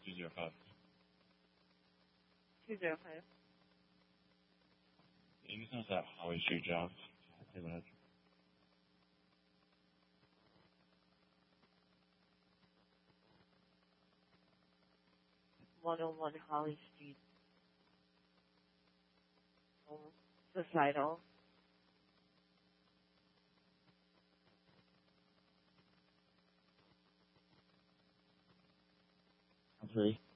205. 205. You can send us that Holly Street job. 2 minutes. 101 Holly Street. Societal. I'm free.